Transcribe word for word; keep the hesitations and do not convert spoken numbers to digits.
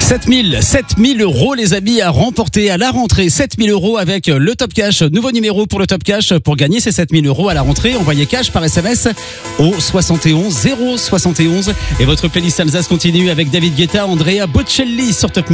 sept mille, sept mille euros les amis à remporter à la rentrée. sept mille euros avec le Top Cash. Nouveau numéro pour le Top Cash. Pour gagner ces sept mille euros à la rentrée, envoyez cash par S M S au soixante et onze zéro soixante et onze. Et votre playlist Alsace continue avec David Guetta, Andrea Bocelli sur Top